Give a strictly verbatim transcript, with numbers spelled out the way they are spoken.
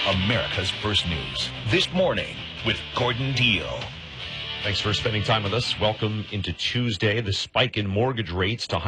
America's First News. This morning with Gordon Deal. Thanks for spending time with us. Welcome into Tuesday. The spike in mortgage rates to